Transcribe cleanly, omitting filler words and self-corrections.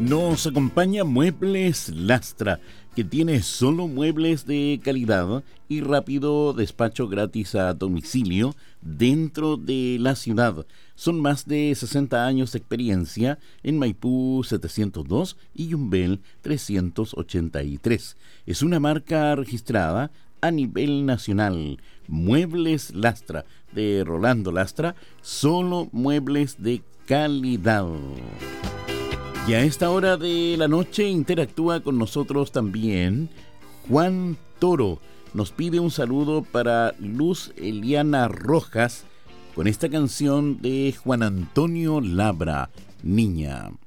Nos acompaña Muebles Lastra, que tiene solo muebles de calidad y rápido despacho gratis a domicilio dentro de la ciudad. Son más de 60 años de experiencia en Maipú 702 y Yumbel 383. Es una marca registrada a nivel nacional. Muebles Lastra, de Rolando Lastra, solo muebles de calidad. Y a esta hora de la noche interactúa con nosotros también Juan Toro. Nos pide un saludo para Luz Eliana Rojas con esta canción de Juan Antonio Labra, Niña.